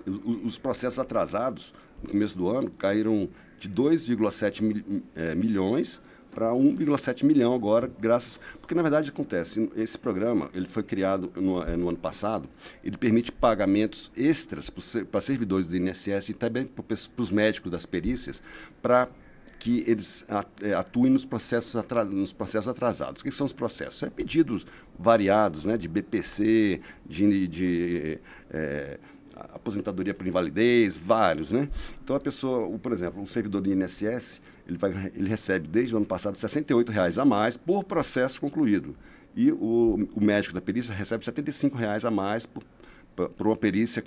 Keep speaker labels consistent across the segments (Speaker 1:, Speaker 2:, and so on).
Speaker 1: os processos atrasados no começo do ano caíram de 2,7 milhões para 1,7 milhão agora, porque, na verdade, acontece, esse programa ele foi criado no ano passado, ele permite pagamentos extras para servidores do INSS e também para os médicos das perícias, para que eles atuem nos processos atrasados. O que são os processos? Pedidos variados, né, de BPC, de aposentadoria por invalidez, vários, né? Então, a pessoa, por exemplo, o servidor do INSS, ele recebe, desde o ano passado, R$ 68,00 a mais por processo concluído. E o médico da perícia recebe R$ 75,00 a mais por uma perícia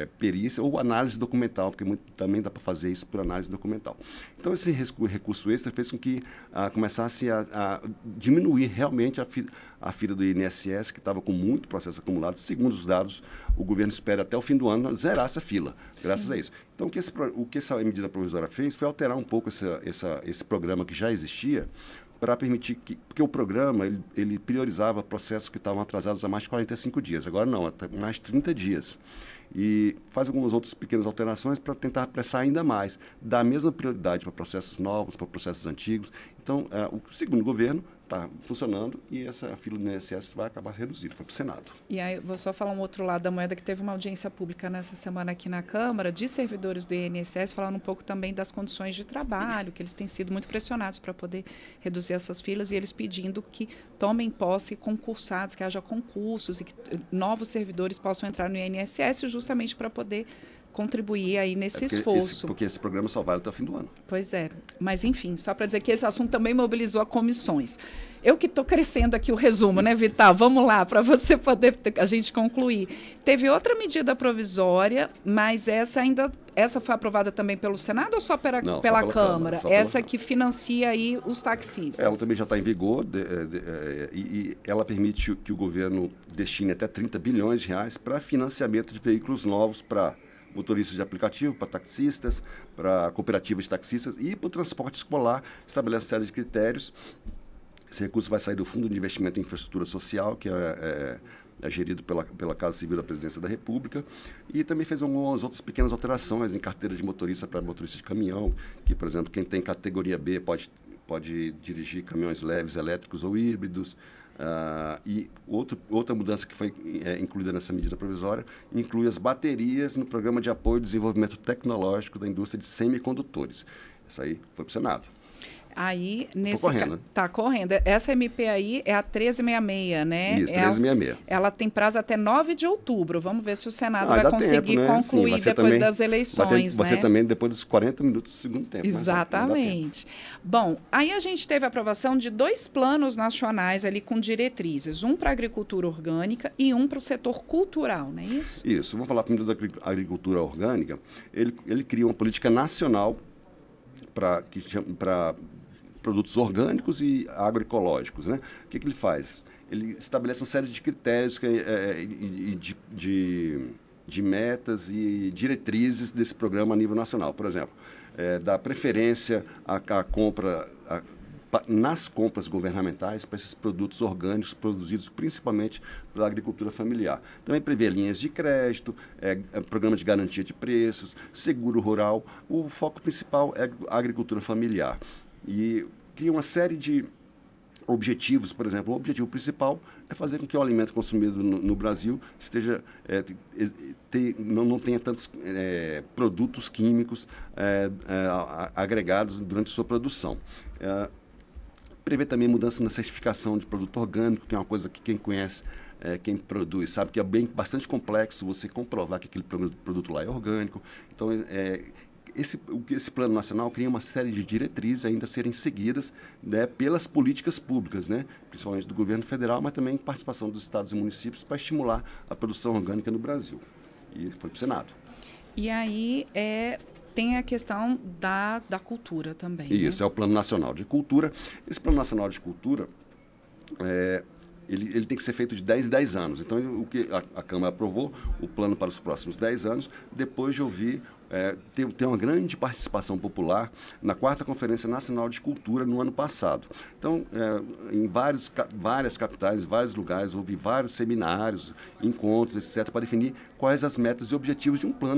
Speaker 1: ou análise documental, porque também dá para fazer isso por análise documental. Então, esse recurso extra fez com que começasse a diminuir realmente a fila do INSS, que estava com muito processo acumulado. Segundo os dados, o governo espera até o fim do ano zerar essa fila, graças a isso. Então, o que essa medida provisória fez foi alterar um pouco esse programa que já existia, para permitir porque o programa ele priorizava processos que estavam atrasados há mais de 45 dias. Agora não, há mais de 30 dias. E faz algumas outras pequenas alterações para tentar apressar ainda mais, dar a mesma prioridade para processos novos, para processos antigos. Então, o segundo governo está funcionando e essa fila do INSS vai acabar reduzindo, foi para o Senado.
Speaker 2: E aí, vou só falar um outro lado da moeda, que teve uma audiência pública nessa semana aqui na Câmara, de servidores do INSS, falando um pouco também das condições de trabalho, que eles têm sido muito pressionados para poder reduzir essas filas, e eles pedindo que tomem posse concursados, que haja concursos e que novos servidores possam entrar no INSS justamente para poder contribuir aí nesse esforço.
Speaker 1: Porque esse programa só vale até o fim do ano.
Speaker 2: Pois é. Mas, enfim, só para dizer que esse assunto também mobilizou a comissões. Eu que estou crescendo aqui o resumo, né, Vital? Vamos lá, para você poder a gente concluir. Teve outra medida provisória, mas essa foi aprovada também pelo Senado ou só pela Câmara? Essa que financia aí os taxistas.
Speaker 1: Ela também já está em vigor e ela permite que o governo destine até 30 bilhões de reais para financiamento de veículos novos para motoristas de aplicativo, para taxistas, para cooperativas de taxistas e para o transporte escolar, estabelece uma série de critérios. Esse recurso vai sair do Fundo de Investimento em Infraestrutura Social, que é gerido pela Casa Civil da Presidência da República, e também fez algumas outras pequenas alterações em carteira de motorista para motorista de caminhão, que, por exemplo, quem tem categoria B pode dirigir caminhões leves, elétricos ou híbridos. E outra mudança que foi incluída nessa medida provisória inclui as baterias no Programa de Apoio e Desenvolvimento Tecnológico da Indústria de Semicondutores. Isso aí foi para o Senado.
Speaker 2: Aí,
Speaker 1: Está
Speaker 2: correndo. Essa MP aí é a 1366, né?
Speaker 1: Isso, 1366.
Speaker 2: Ela tem prazo até 9 de outubro. Vamos ver se o Senado vai conseguir concluir. Sim, depois das eleições,
Speaker 1: Você também depois dos 40 minutos do segundo tempo.
Speaker 2: Exatamente. Bom, aí a gente teve a aprovação de 2 planos nacionais ali com diretrizes. Um para a agricultura orgânica e um para o setor cultural, não é isso?
Speaker 1: Isso. Vamos falar primeiro da agricultura orgânica. Ele cria uma política nacional para produtos orgânicos e agroecológicos, né? O que ele faz? Ele estabelece uma série de critérios de metas e diretrizes desse programa a nível nacional. Por exemplo, dá preferência à compra, nas compras governamentais para esses produtos orgânicos produzidos principalmente pela agricultura familiar. Também prevê linhas de crédito, programa de garantia de preços, seguro rural. O foco principal é a agricultura familiar. E cria uma série de objetivos. Por exemplo, o objetivo principal é fazer com que o alimento consumido no Brasil não tenha tantos produtos químicos agregados durante sua produção. Prevê também mudança na certificação de produto orgânico, que é uma coisa que quem conhece, quem produz, sabe que é bastante complexo você comprovar que aquele produto lá é orgânico. Então, esse plano nacional cria uma série de diretrizes ainda a serem seguidas, né, pelas políticas públicas, né, principalmente do governo federal, mas também participação dos estados e municípios para estimular a produção orgânica no Brasil. E foi para o Senado.
Speaker 2: E aí tem a questão da cultura também.
Speaker 1: Isso,
Speaker 2: né?
Speaker 1: É o Plano Nacional de Cultura. Esse Plano Nacional de Cultura, ele tem que ser feito de 10 em 10 anos. Então, o que a Câmara aprovou, o plano para os próximos 10 anos, depois de ouvir, ter uma grande participação popular na 4ª Conferência Nacional de Cultura no ano passado. Então, em várias capitais, vários lugares, houve vários seminários, encontros, etc., para definir quais as metas e objetivos de um plano